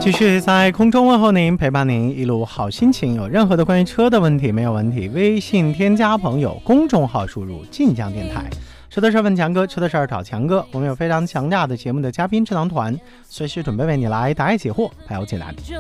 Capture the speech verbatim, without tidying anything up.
继续在空中问候您，陪伴您一路好心情。有任何的关于车的问题没有问题，微信添加朋友，公众号输入晋江电台。车的事儿问强哥，车的事儿找强哥。我们有非常强大的节目的嘉宾智囊团，随时准备为你来答疑解惑，排忧解难。